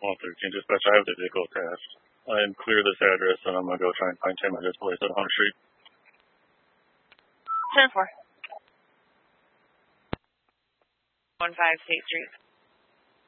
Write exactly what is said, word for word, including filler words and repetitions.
one thirteen dispatch. I have the vehicle crashed. I am clear this address, and I'm going to go try and find Tim at his place at Hunt Street. ten four. one five State Street.